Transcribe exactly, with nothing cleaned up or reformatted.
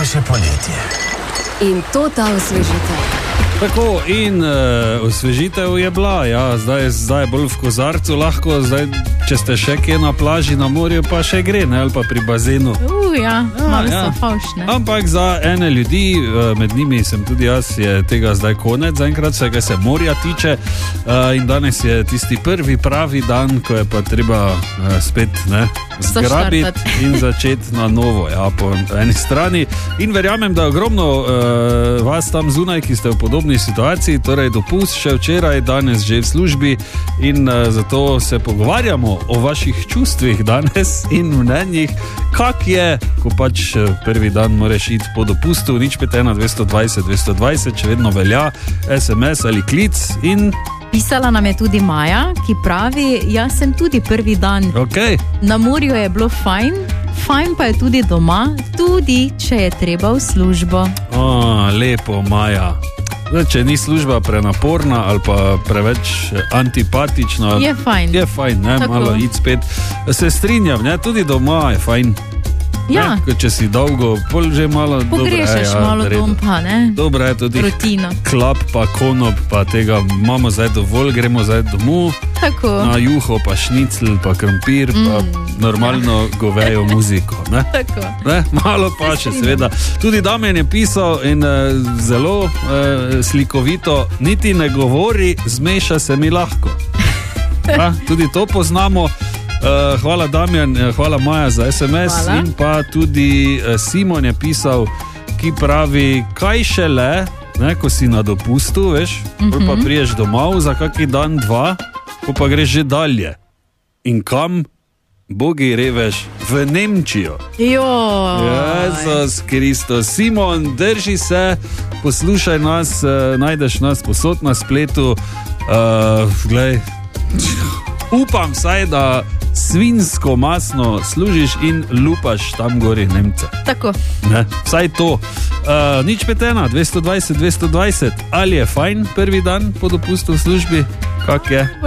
vaše poletje. In to ta osvežitev. Tako, in uh, osvežitev je bila, ja, zdaj, zdaj je bolj v kozarcu lahko, zdaj, če ste še kje na plaži, na morju, pa še gre, ne, ali pa pri bazenu. Uh, ja, Ja, malo ja. so favšne. Ampak za ene ljudi, uh, med njimi sem tudi jaz, je tega zdaj konec, zaenkrat vse, kaj se morja tiče, uh, in danes je tisti prvi pravi dan, ko je pa treba uh, spet, ne, zgrabiti in začeti na novo, ja, po eni strani. In verjamem, da je ogromno uh, vas tam zunaj, ki ste v podobni situaciji, torej dopust še včeraj, danes že v službi, in uh, zato se pogovarjamo o vaših čustvih danes in mnenjih, kak je, ko pač uh, prvi dan moraš iti po dopustu. Nič pet ena dvesto dvajset dvesto dvajset, če vedno velja, es em es ali klic. In Pisala nam je tudi Maja, ki pravi, jaz sem tudi prvi dan. okay. Na morju je bilo fajn, fajn pa je tudi doma, tudi če je treba v službo. O, lepo, Maja. Zdaj, če ni služba prenaporna ali pa preveč antipatična, Je fajn. je fajn, ne, Tako. malo iti spet. Se strinjam, ne, tudi doma je fajn. Ja. Ne, če si dolgo, pol že malo Pogrešaš dobro, malo dom pa, ne? Dobro je tudi Rutino. klap pa konop, pa tega imamo zdaj dovolj, gremo zdaj domov, Tako. na juho pa šnicl, pa krompir, pa normalno govejo muziko, ne? Tako. Ne, malo pa še seveda. Tudi Damjan je pisal in uh, zelo uh, slikovito, niti ne govori, zmeša se mi lahko. Ja, tudi to poznamo. Uh, hvala Damjan, hvala Maja za es em es. Hvala. In pa tudi uh, Simon je pisal, ki pravi, kaj šele, ne, ko si na dopustu, veš, mm-hmm. pa priješ domov za kaki dan, dva, ko pa greš že dalje. In kam? Bogi reveš, v Nemčijo. Joj. Jezus Kristus. Simon, drži se, poslušaj nas, uh, najdeš nas posod na spletu. Uh, glej, upam vsaj, da svinjsko masno služiš in lupaš tam gori Nemce. Tako. Ne? Vsaj to. Uh, nič pet ena dvesto dvajset dvesto dvajset. Ali je fajn prvi dan po dopustu v službi? Kak je?